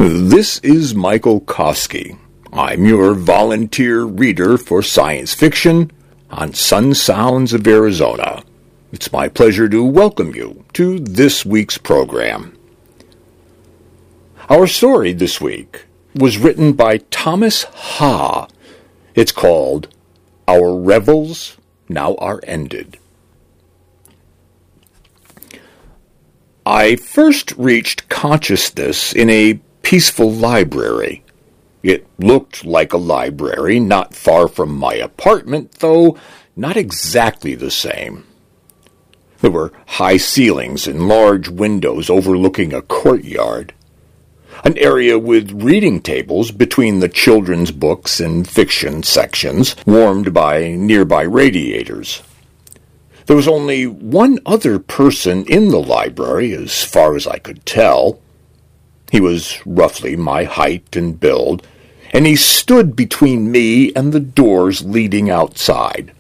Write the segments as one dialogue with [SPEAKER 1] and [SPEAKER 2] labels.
[SPEAKER 1] This is Michael Koski. I'm your volunteer reader for science fiction on Sun Sounds of Arizona. It's my pleasure to welcome you to this week's program. Our story this week was written by Thomas Ha. It's called Our Revels Now Are Ended. I first reached consciousness in a peaceful library. It looked like a library not far from my apartment, though not exactly the same. There were high ceilings and large windows overlooking a courtyard, an area with reading tables between the children's books and fiction sections, warmed by nearby radiators. There was only one other person in the library, as far as I could tell. He was roughly my height and build, and he stood between me and the doors leading outside.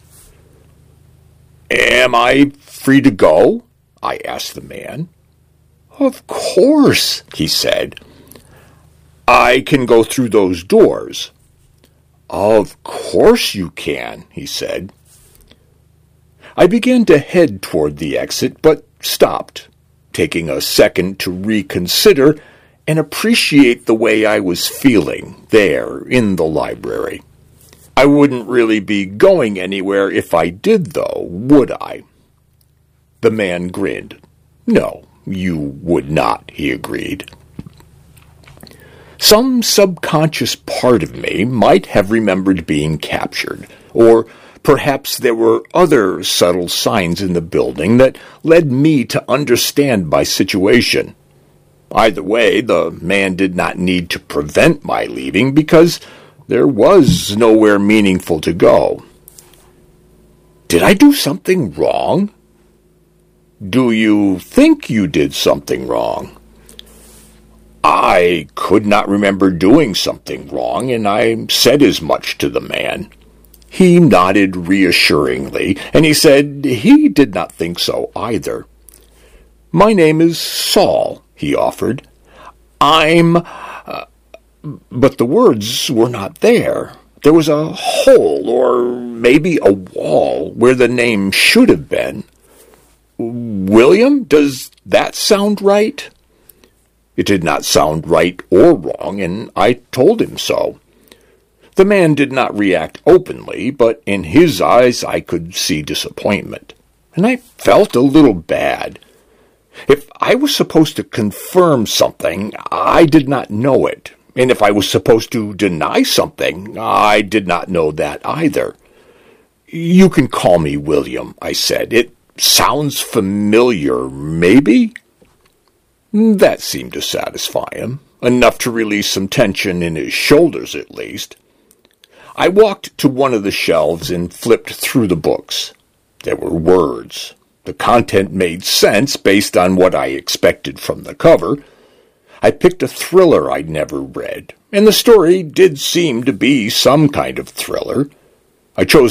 [SPEAKER 1] "Am I free to go?" I asked the man. "Of course," he said. "I can go through those doors." "Of course you can," he said. I began to head toward the exit, but stopped, taking a second to reconsider and appreciate the way I was feeling there in the library. I wouldn't really be going anywhere if I did, though, would I? The man grinned. "No, you would not," he agreed. Some subconscious part of me might have remembered being captured, or perhaps there were other subtle signs in the building that led me to understand my situation. Either way, the man did not need to prevent my leaving because there was nowhere meaningful to go. Did I do something wrong? Do you think you did something wrong? I could not remember doing something wrong, and I said as much to the man. He nodded reassuringly, and he said he did not think so either. "My name is Saul," he offered. But the words were not there. There was a hole, or maybe a wall, where the name should have been. "William, does that sound right?" It did not sound right or wrong, and I told him so. The man did not react openly, but in his eyes I could see disappointment, and I felt a little bad. If I was supposed to confirm something, I did not know it, and if I was supposed to deny something, I did not know that either. "You can call me William," I said. "It sounds familiar, maybe?" That seemed to satisfy him, enough to release some tension in his shoulders at least. I walked to one of the shelves and flipped through the books. There were words. The content made sense based on what I expected from the cover. I picked a thriller I'd never read, and the story did seem to be some kind of thriller. I chose